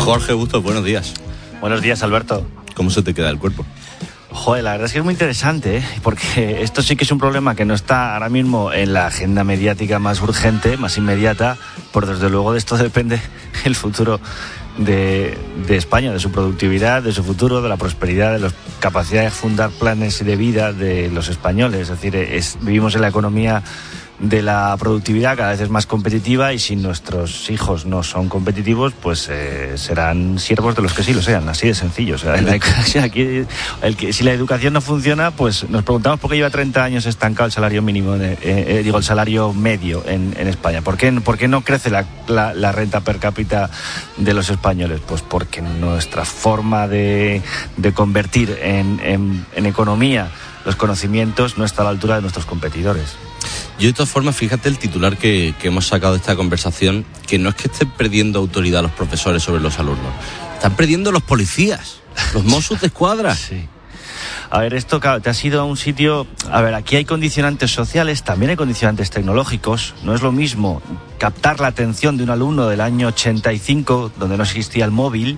Jorge Bustos, buenos días. Buenos días, Alberto. ¿Cómo se te queda el cuerpo? Joder, la verdad es que es muy interesante, porque esto sí que es un problema que no está ahora mismo en la agenda mediática más urgente, más inmediata, pero desde luego de esto depende el futuro de España, de su productividad, de su futuro, de la prosperidad, de la capacidad de fundar planes de vida de los españoles. Es decir, vivimos en la economía de la productividad, cada vez es más competitiva, y si nuestros hijos no son competitivos, pues serán siervos de los que sí lo sean, así de sencillo. O sea, si la educación no funciona, pues nos preguntamos por qué lleva 30 años estancado el salario mínimo, el salario medio en España. ¿Por qué no crece la renta per cápita de los españoles? Pues porque nuestra forma de convertir en economía los conocimientos no está a la altura de nuestros competidores. Yo, de todas formas, fíjate el titular que hemos sacado de esta conversación, que no es que estén perdiendo autoridad los profesores sobre los alumnos, están perdiendo los policías, los Mossos de Escuadra. Sí. A ver, esto, claro, te has ido a un sitio... A ver, aquí hay condicionantes sociales, también hay condicionantes tecnológicos. No es lo mismo captar la atención de un alumno del año 85, donde no existía el móvil,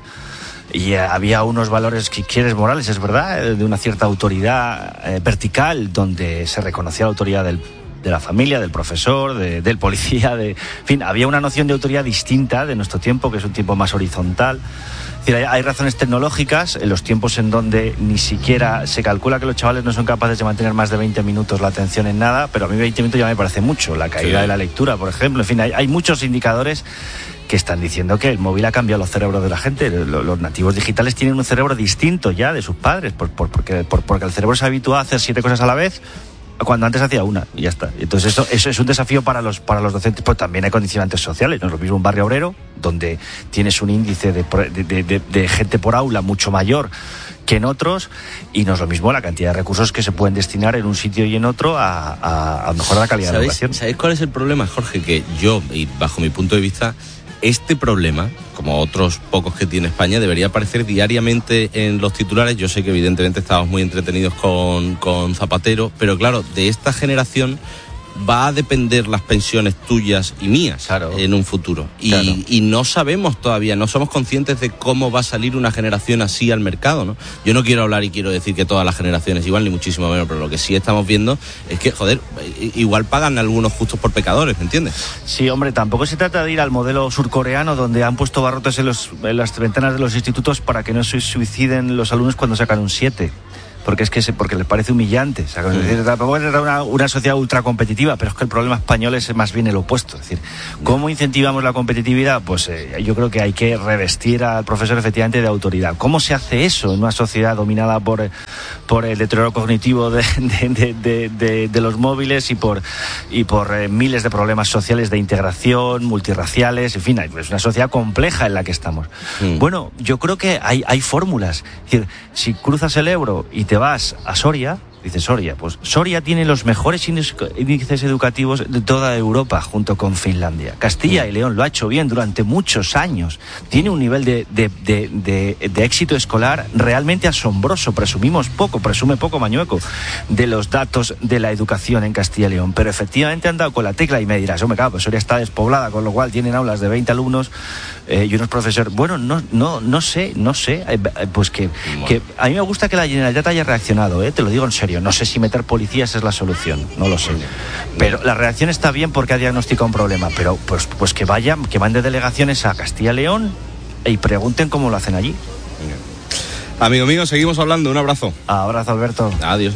y había unos valores, que quieres, morales, es verdad, de una cierta autoridad vertical, donde se reconocía la autoridad de la familia, del profesor, del policía, en fin, había una noción de autoridad distinta de nuestro tiempo, que es un tiempo más horizontal. Es decir, hay razones tecnológicas en los tiempos en donde ni siquiera se calcula que los chavales no son capaces de mantener más de 20 minutos la atención en nada, pero a mí 20 minutos ya me parece mucho, la caída de la lectura, por ejemplo. En fin, hay muchos indicadores que están diciendo que el móvil ha cambiado los cerebros de la gente. Los nativos digitales tienen un cerebro distinto ya de sus padres, porque el cerebro se habitúa a hacer 7 cosas a la vez, cuando antes hacía una, y ya está. Entonces eso es un desafío para los docentes, pero también hay condicionantes sociales. No es lo mismo un barrio obrero, donde tienes un índice de gente por aula mucho mayor que en otros, y no es lo mismo la cantidad de recursos que se pueden destinar en un sitio y en otro a mejorar la calidad de la educación. ¿Sabéis cuál es el problema, Jorge? Que yo, y bajo mi punto de vista, este problema, como otros pocos que tiene España, debería aparecer diariamente en los titulares. Yo sé que evidentemente estamos muy entretenidos con Zapatero, pero claro, de esta generación va a depender las pensiones tuyas y mías, claro, en un futuro. Y no sabemos todavía, no somos conscientes de cómo va a salir una generación así al mercado, ¿no? Yo no quiero hablar y quiero decir que todas las generaciones igual, ni muchísimo menos, pero lo que sí estamos viendo es que, joder, igual pagan algunos justos por pecadores, ¿me entiendes? Sí, hombre, tampoco se trata de ir al modelo surcoreano, donde han puesto barrotes en las ventanas de los institutos para que no se suiciden los alumnos cuando sacan un 7. Porque porque les parece humillante. O sea, tampoco es una sociedad ultra competitiva, pero es que el problema español es más bien el opuesto. Es decir, ¿cómo incentivamos la competitividad? Pues yo creo que hay que revestir al profesor efectivamente de autoridad. ¿Cómo se hace eso en una sociedad dominada por el deterioro cognitivo de los móviles y por miles de problemas sociales de integración, multirraciales? En fin, es una sociedad compleja en la que estamos. Bueno, yo creo que hay fórmulas. Es decir, si cruzas el Ebro y te vas a Soria, dices Soria, pues Soria tiene los mejores índices educativos de toda Europa, junto con Finlandia. Castilla y León lo ha hecho bien durante muchos años. Tiene un nivel de éxito escolar realmente asombroso. Presume poco Mañueco de los datos de la educación en Castilla y León. Pero efectivamente han dado con la tecla y me dirás, hombre, claro, pues Soria está despoblada, con lo cual tienen aulas de 20 alumnos y unos profesores. Bueno, no sé. Pues que a mí me gusta que la Generalitat haya reaccionado, te lo digo en serio. No sé si meter policías es la solución, no lo sé. Pero la reacción está bien porque ha diagnosticado un problema. Pero pues que mande delegaciones a Castilla y León y pregunten cómo lo hacen allí. Amigo mío, seguimos hablando. Un abrazo. Abrazo, Alberto. Adiós.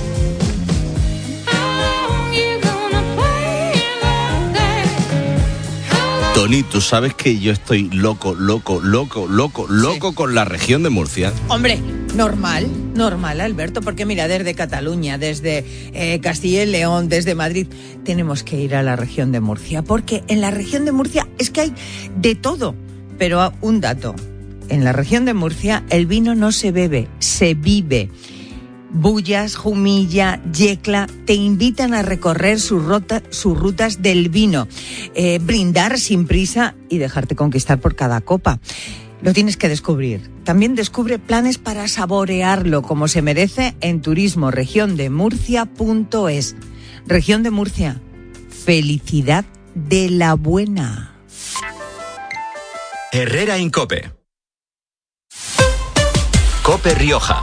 Tony, tú sabes que yo estoy loco con la región de Murcia. Hombre, normal, Alberto, porque mira, desde Cataluña, desde Castilla y León, desde Madrid, tenemos que ir a la región de Murcia, porque en la región de Murcia es que hay de todo. Pero un dato, en la región de Murcia el vino no se bebe, se vive. Bullas, Jumilla, Yecla te invitan a recorrer sus rutas del vino, brindar sin prisa y dejarte conquistar por cada copa. Lo tienes que descubrir. También descubre planes para saborearlo como se merece en turismoregiondemurcia.es. Región de Murcia, felicidad de la buena. Herrera en COPE. COPE Rioja.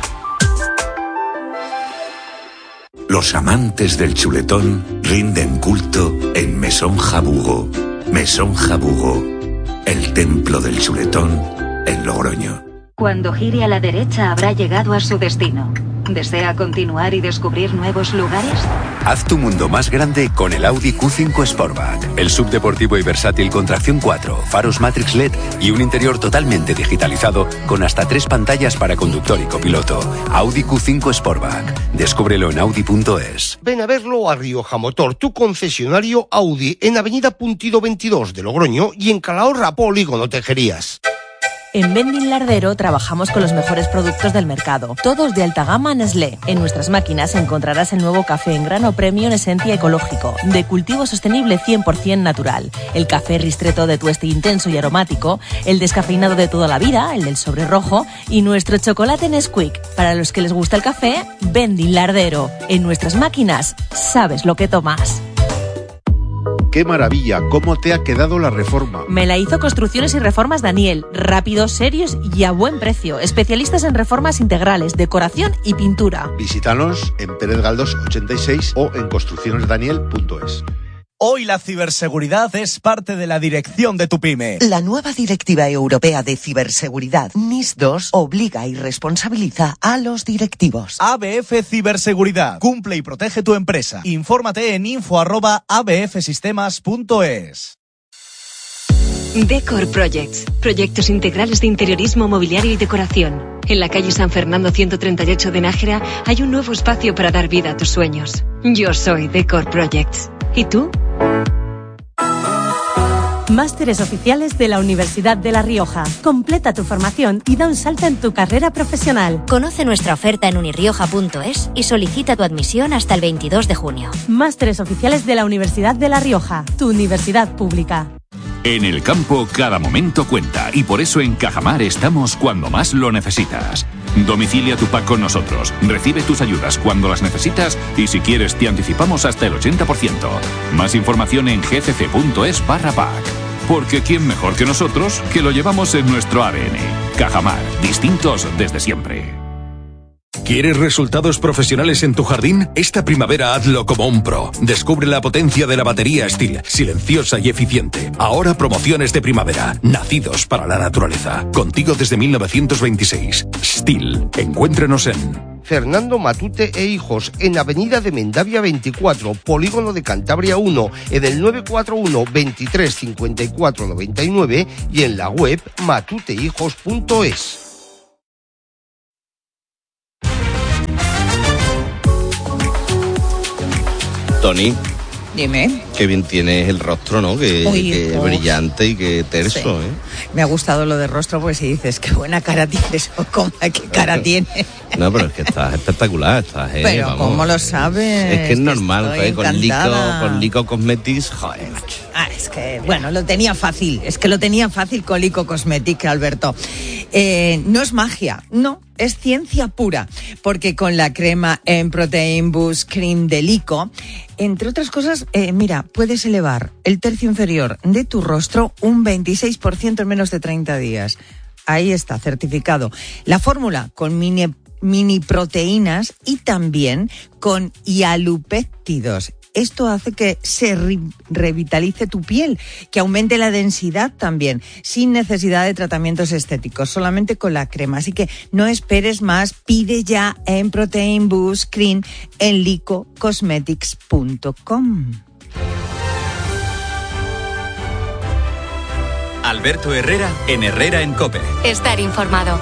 Los amantes del chuletón rinden culto en Mesón Jabugo. Mesón Jabugo, el templo del chuletón en Logroño. Cuando gire a la derecha habrá llegado a su destino. ¿Desea continuar y descubrir nuevos lugares? Haz tu mundo más grande con el Audi Q5 Sportback. El subdeportivo y versátil con tracción 4, faros Matrix LED y un interior totalmente digitalizado con hasta 3 pantallas para conductor y copiloto. Audi Q5 Sportback. Descúbrelo en Audi.es. Ven a verlo a Rioja Motor, tu concesionario Audi, en Avenida Puntido 22 de Logroño y en Calahorra, Polígono Tejerías. En Vending Lardero trabajamos con los mejores productos del mercado, todos de alta gama Nestlé. En nuestras máquinas encontrarás el nuevo café en grano premium Esencia ecológico, de cultivo sostenible 100% natural, el café ristretto de tueste intenso y aromático, el descafeinado de toda la vida, el del sobre rojo, y nuestro chocolate Nesquik. Para los que les gusta el café, Vending Lardero. En nuestras máquinas sabes lo que tomas. ¡Qué maravilla! ¿Cómo te ha quedado la reforma? Me la hizo Construcciones y Reformas Daniel. Rápidos, serios y a buen precio. Especialistas en reformas integrales, decoración y pintura. Visítanos en Pérez Galdós 86 o en construccionesdaniel.es. Hoy la ciberseguridad es parte de la dirección de tu pyme. La nueva Directiva Europea de Ciberseguridad, NIS2, obliga y responsabiliza a los directivos. ABF Ciberseguridad. Cumple y protege tu empresa. Infórmate en info@abfsistemas.es. Decor Projects. Proyectos integrales de interiorismo, mobiliario y decoración. En la calle San Fernando 138 de Nájera hay un nuevo espacio para dar vida a tus sueños. Yo soy Decor Projects. ¿Y tú? Másteres oficiales de la Universidad de La Rioja. Completa tu formación y da un salto en tu carrera profesional. Conoce nuestra oferta en unirioja.es y solicita tu admisión hasta el 22 de junio. Másteres oficiales de la Universidad de La Rioja, tu universidad pública. En el campo cada momento cuenta y por eso en Cajamar estamos cuando más lo necesitas. Domicilia tu pack con nosotros, recibe tus ayudas cuando las necesitas y si quieres te anticipamos hasta el 80%. Más información en gcc.es/pack. Porque ¿quién mejor que nosotros que lo llevamos en nuestro ADN? Cajamar, distintos desde siempre. ¿Quieres resultados profesionales en tu jardín? Esta primavera hazlo como un pro. Descubre la potencia de la batería Stihl, silenciosa y eficiente. Ahora promociones de primavera, nacidos para la naturaleza. Contigo desde 1926. Stihl. Encuéntrenos en Fernando Matute e Hijos, en Avenida de Mendavia 24, Polígono de Cantabria 1, en el 941 23 54 99 y en la web matutehijos.es. Tony. Dime. Qué bien tienes el rostro, ¿no? Que brillante y que terso, sí. Me ha gustado lo de rostro, pues si dices, qué buena cara tienes, o cómo, qué cara tiene. No, pero es que estás espectacular, estás, pero vamos, ¿cómo lo sabes? Es que es normal, con Lico Cosmetics, joder, macho. Es que, bueno, lo tenía fácil, con Lico Cosmetics, Alberto. No es magia, no, es ciencia pura, porque con la crema en Protein Boost Cream de Lico, entre otras cosas, mira, puedes elevar el tercio inferior de tu rostro un 26% en menos de 30 días. Ahí está, certificado. La fórmula con mini proteínas y también con hialupéptidos. Esto hace que se revitalice tu piel, que aumente la densidad también, sin necesidad de tratamientos estéticos, solamente con la crema. Así que no esperes más, pide ya en Protein Boost Cream en licocosmetics.com. Alberto Herrera en Herrera en COPE. Estar informado.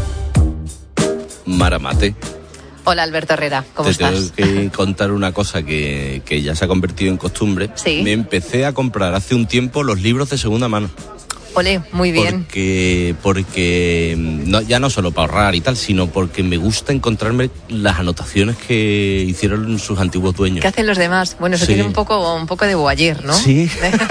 Maramate. Hola Alberto Herrera, ¿cómo estás? Te tengo que contar una cosa que ya se ha convertido en costumbre. Sí. Me empecé a comprar hace un tiempo los libros de segunda mano. Ole, muy bien. Porque no, ya no solo para ahorrar y tal, sino porque me gusta encontrarme las anotaciones que hicieron sus antiguos dueños. ¿Qué hacen los demás? Bueno, eso tiene un poco de voyeur, ¿no? Sí.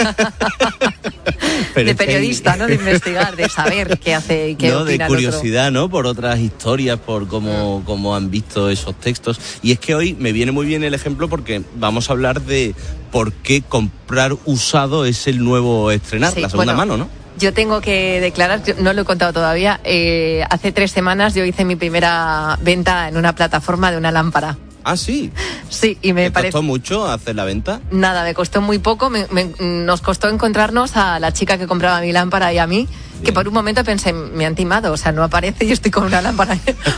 De periodista, ¿no? De investigar, de saber qué hace y qué opina de curiosidad, el otro. ¿No? Por otras historias, por cómo han visto esos textos. Y es que hoy me viene muy bien el ejemplo porque vamos a hablar de por qué comprar usado es el nuevo estrenar, la segunda mano, ¿no? Yo tengo que declarar, no lo he contado todavía, hace 3 semanas yo hice mi primera venta en una plataforma de una lámpara. ¿Ah, sí? Sí, y me parece... ¿Costó mucho hacer la venta? Nada, me costó muy poco. Nos costó encontrarnos a la chica que compraba mi lámpara y a mí, que por un momento pensé, me han timado, o sea, no aparece, yo estoy con una lámpara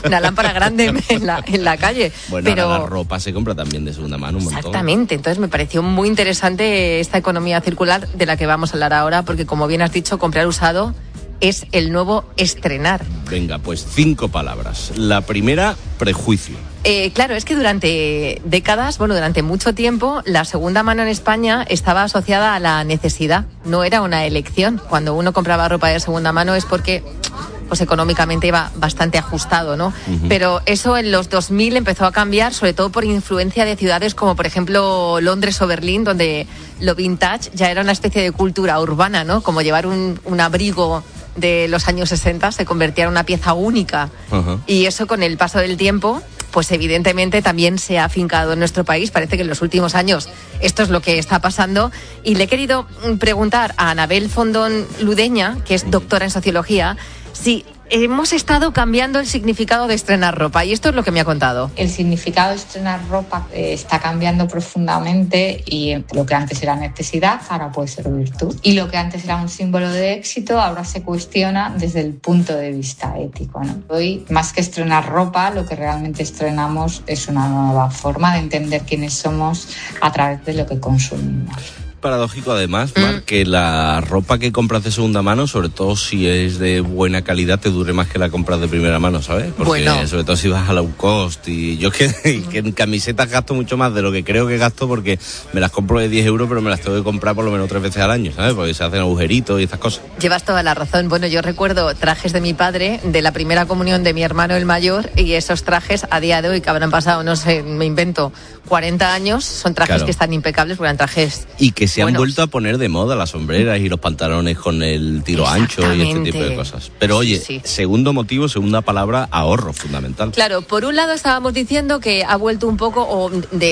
grande en la calle. Bueno, pero ahora la ropa se compra también de segunda mano un montón. Exactamente, entonces me pareció muy interesante esta economía circular de la que vamos a hablar ahora, porque como bien has dicho, comprar usado es el nuevo estrenar. Venga, pues 5 palabras. La primera, prejuicio. Claro, es que durante décadas, durante mucho tiempo, la segunda mano en España estaba asociada a la necesidad, no era una elección. Cuando uno compraba ropa de segunda mano es porque pues económicamente iba bastante ajustado, ¿no? Uh-huh. Pero eso en los 2000 empezó a cambiar, sobre todo por influencia de ciudades como, por ejemplo, Londres o Berlín, donde lo vintage ya era una especie de cultura urbana, ¿no? Como llevar un abrigo de los años 60 se convertía en una pieza única. Uh-huh. Y eso, con el paso del tiempo, pues evidentemente también se ha afincado en nuestro país. Parece que en los últimos años esto es lo que está pasando. Y le he querido preguntar a Anabel Fondón Ludeña, que es doctora en sociología, si hemos estado cambiando el significado de estrenar ropa, y esto es lo que me ha contado. El significado de estrenar ropa está cambiando profundamente, y lo que antes era necesidad ahora puede ser virtud, y lo que antes era un símbolo de éxito ahora se cuestiona desde el punto de vista ético, ¿no? Hoy, más que estrenar ropa, lo que realmente estrenamos es una nueva forma de entender quiénes somos a través de lo que consumimos. Paradójico además, Mar, que la ropa que compras de segunda mano, sobre todo si es de buena calidad, te dure más que la compras de primera mano, ¿sabes? Porque sobre todo si vas a low cost, y yo que en camisetas gasto mucho más de lo que creo que gasto, porque me las compro de 10 euros, pero me las tengo que comprar por lo menos 3 veces al año, ¿sabes? Porque se hacen agujeritos y estas cosas. Llevas toda la razón. Bueno, yo recuerdo trajes de mi padre, de la primera comunión de mi hermano el mayor, y esos trajes a día de hoy, que habrán pasado, no sé, me invento, 40 años, son trajes que están impecables, porque eran trajes... Y que se han vuelto a poner de moda las sombreras y los pantalones con el tiro ancho y este tipo de cosas. Pero oye, segundo motivo, segunda palabra, ahorro, fundamental. Claro, por un lado estábamos diciendo que ha vuelto un poco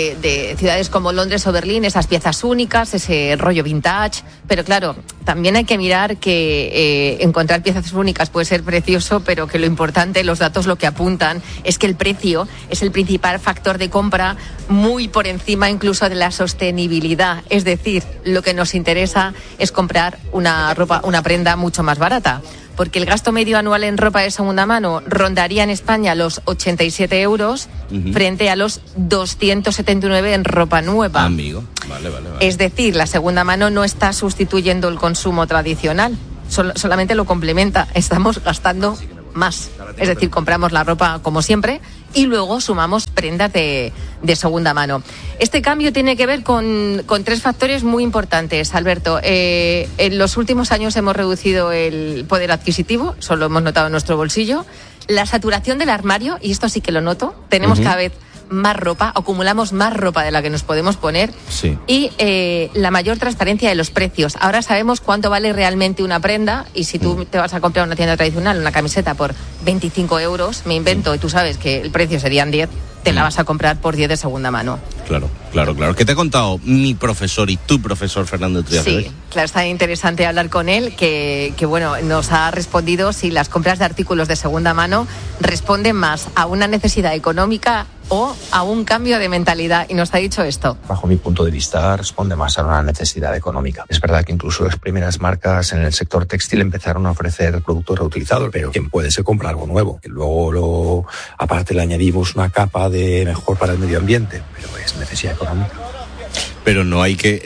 de ciudades como Londres o Berlín, esas piezas únicas, ese rollo vintage, pero claro, también hay que mirar que encontrar piezas únicas puede ser precioso, pero que lo importante, los datos lo que apuntan es que el precio es el principal factor de compra, muy por encima incluso de la sostenibilidad. Es decir, lo que nos interesa es comprar una prenda mucho más barata, porque el gasto medio anual en ropa de segunda mano rondaría en España los 87 euros frente a los 279 en ropa nueva. Amigo, vale. Es decir, la segunda mano no está sustituyendo el consumo tradicional, solamente lo complementa. Estamos gastando más. Es decir, compramos la ropa como siempre y luego sumamos prendas de segunda mano. Este cambio tiene que ver con 3 factores muy importantes, Alberto. En los últimos años hemos reducido el poder adquisitivo, eso lo hemos notado en nuestro bolsillo. La saturación del armario, y esto sí que lo noto, tenemos cada vez más ropa, acumulamos más ropa de la que nos podemos poner. Sí. Y la mayor transparencia de los precios. Ahora sabemos cuánto vale realmente una prenda, y si tú te vas a comprar una tienda tradicional una camiseta por 25 euros, me invento, y tú sabes que el precio serían 10, te la vas a comprar por 10 de segunda mano. Claro. ¿Qué te ha contado mi profesor y tu profesor, Fernando Trias? Sí, claro, está interesante hablar con él, que bueno, nos ha respondido si las compras de artículos de segunda mano responden más a una necesidad económica o a un cambio de mentalidad, y nos ha dicho esto. Bajo mi punto de vista, responde más a una necesidad económica. Es verdad que incluso las primeras marcas en el sector textil empezaron a ofrecer productos reutilizados, pero quien puede se compra algo nuevo, que luego aparte le añadimos una capa de mejor para el medio ambiente, pero es necesidad económica. Pero no hay que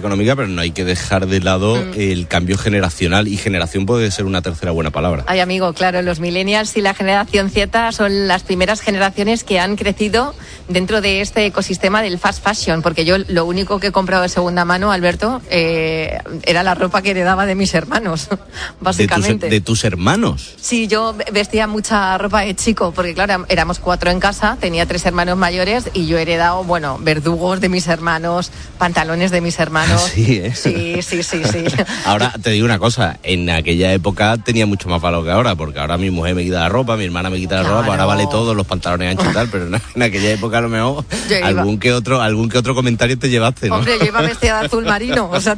dejar de lado el cambio generacional, y generación puede ser una tercera buena palabra. Ay, amigo, claro, los millennials y la generación Z son las primeras generaciones que han crecido dentro de este ecosistema del fast fashion, porque yo lo único que he comprado de segunda mano, Alberto, era la ropa que heredaba de mis hermanos, básicamente. ¿De tus hermanos? Sí, yo vestía mucha ropa de chico, porque claro, éramos 4 en casa, tenía 3 hermanos mayores, y yo he heredado, verdugos de mis hermanos, pantalones de mis hermanos. Sí, ¿eh? Sí. Ahora te digo una cosa, en aquella época tenía mucho más valor que ahora, porque ahora mi mujer me quita la ropa, mi hermana me quita la ropa, pues ahora vale todo, los pantalones anchos y tal, pero en aquella época a lo mejor algún que otro comentario te llevaste, ¿no? Hombre, yo iba vestida de azul marino, o sea,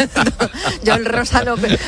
yo el rosa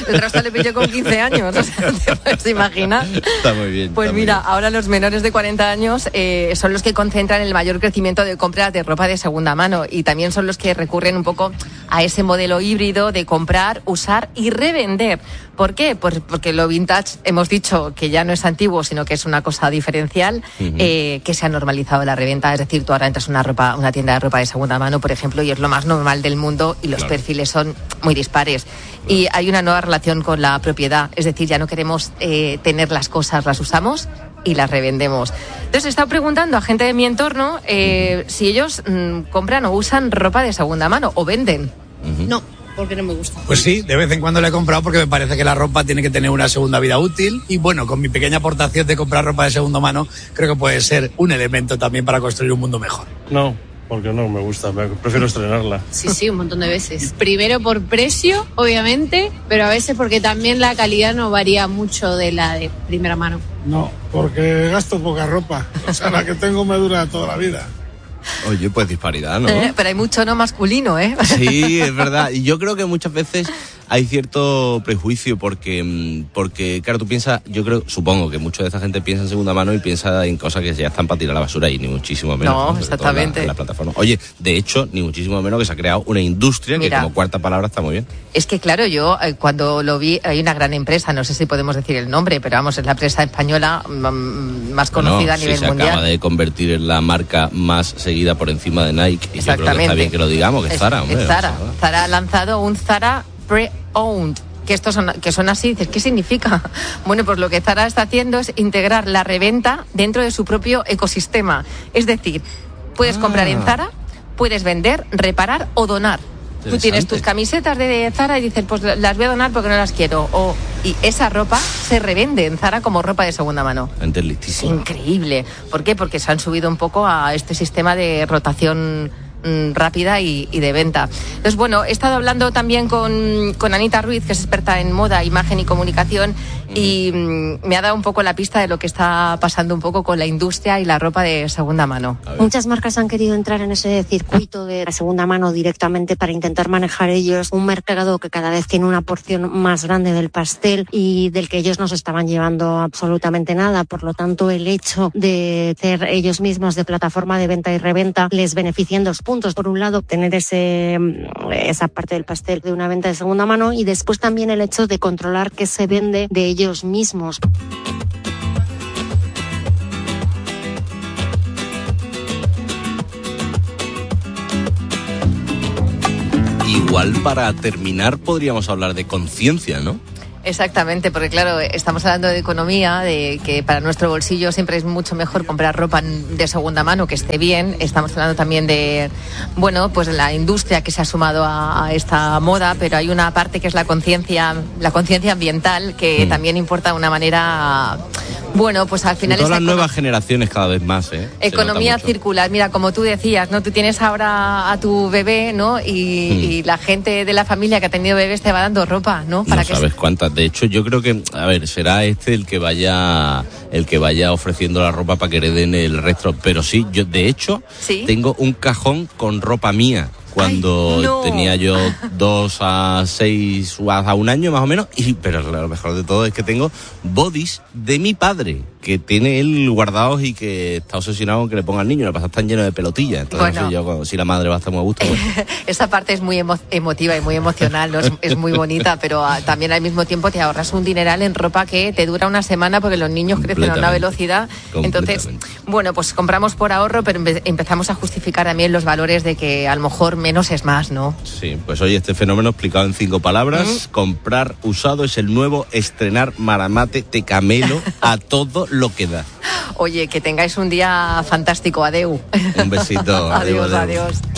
le pillé con 15 años, o sea, te puedes imaginar. Está muy bien. Pues mira, ahora los menores de 40 años son los que concentran el mayor crecimiento de compras de ropa de segunda mano y también son los que recurren un poco a ese modelo híbrido de comprar, usar y revender. ¿Por qué? Pues porque lo vintage hemos dicho que ya no es antiguo, sino que es una cosa diferencial, que se ha normalizado la reventa. Es decir, tú ahora entras a una tienda de ropa de segunda mano, por ejemplo, y es lo más normal del mundo y los perfiles son muy dispares. Y hay una nueva relación con la propiedad, es decir, ya no queremos tener las cosas, las usamos y las revendemos. Entonces he estado preguntando a gente de mi entorno si ellos compran o usan ropa de segunda mano o venden. No, porque no me gusta. Pues sí, de vez en cuando la he comprado porque me parece que la ropa tiene que tener una segunda vida útil y bueno, con mi pequeña aportación de comprar ropa de segunda mano, creo que puede ser un elemento también para construir un mundo mejor. No, porque no me gusta, prefiero estrenarla. Sí, un montón de veces. Primero por precio, obviamente, pero a veces porque también la calidad no varía mucho de la de primera mano. No, porque gasto poca ropa, o sea, la que tengo me dura toda la vida. Oye, pues disparidad, ¿no? Pero hay mucho no masculino, ¿eh? Sí, es verdad. Y yo creo que muchas veces hay cierto prejuicio porque claro, tú piensas, supongo que mucha de esta gente piensa en segunda mano y piensa en cosas que ya están para tirar a la basura y ni muchísimo menos. No, exactamente. En la plataforma. Oye, de hecho, ni muchísimo menos que se ha creado una industria que como cuarta palabra está muy bien. Es que claro, yo cuando lo vi, hay una gran empresa, no sé si podemos decir el nombre, pero vamos, es la empresa española más conocida a nivel mundial. Se acaba de convertir en la marca más seguida por encima de Nike. Y yo creo que está bien que lo digamos, que es Zara, hombre. Zara ha lanzado un Zara Pre-Owned, que son así. Dices, ¿qué significa? Bueno, pues lo que Zara está haciendo es integrar la reventa dentro de su propio ecosistema. Es decir, puedes comprar en Zara, puedes vender, reparar o donar. Tú tienes tus camisetas de Zara y dices, pues las voy a donar porque no las quiero. Y esa ropa se revende en Zara como ropa de segunda mano. Listísimo. Increíble. ¿Por qué? Porque se han subido un poco a este sistema de rotación rápida y de venta. Entonces, bueno, he estado hablando también con Anita Ruiz, que es experta en moda, imagen y comunicación, y me ha dado un poco la pista de lo que está pasando un poco con la industria y la ropa de segunda mano. Muchas marcas han querido entrar en ese circuito de la segunda mano directamente para intentar manejar ellos un mercado que cada vez tiene una porción más grande del pastel y del que ellos no se estaban llevando absolutamente nada. Por lo tanto, el hecho de ser ellos mismos de plataforma de venta y reventa les beneficia en 2 puntos. Por un lado, tener esa parte del pastel de una venta de segunda mano y después también el hecho de controlar qué se vende de ellos mismos. Igual para terminar podríamos hablar de conciencia, ¿no? Exactamente, porque claro, estamos hablando de economía, de que para nuestro bolsillo siempre es mucho mejor comprar ropa de segunda mano que esté bien. Estamos hablando también de, bueno, pues la industria que se ha sumado a esta moda, pero hay una parte que es la conciencia ambiental que también importa de una manera, bueno, pues al final... Todas las nuevas generaciones cada vez más, ¿eh? Economía circular. Mira, como tú decías, ¿no? Tú tienes ahora a tu bebé, ¿no? Y la gente de la familia que ha tenido bebés te va dando ropa, ¿no? Para no sabes cuántas. De hecho, yo creo que, será el que vaya ofreciendo la ropa para que hereden el resto. Pero sí, yo de hecho tengo un cajón con ropa mía cuando tenía yo 2 a 6 a 1 año más o menos. Pero lo mejor de todo es que tengo bodys de mi padre, que tiene él guardados y que está obsesionado con que le ponga al niño. Lo que pasa es que están llenos de pelotillas. Entonces no sé yo si la madre va a estar muy a gusto. Esa parte es muy emotiva y muy emocional, ¿no? Es muy bonita, pero también al mismo tiempo te ahorras un dineral en ropa que te dura una semana porque los niños crecen a una velocidad. Entonces, bueno, pues compramos por ahorro, pero empezamos a justificar también los valores de que a lo mejor menos es más, ¿no? Sí, pues hoy este fenómeno explicado en 5 palabras. Comprar usado es el nuevo estrenar maramate te camelo a todo lo que da. Oye, que tengáis un día fantástico. Adeu. Un besito. Adiós.